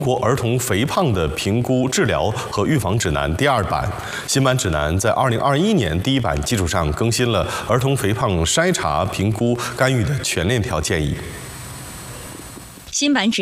国儿童肥胖的评估、治疗和预防指南第2版。新版指南在2021年第1版基础上更新了儿童肥胖筛查、评估、干预的全链条建议。 新版指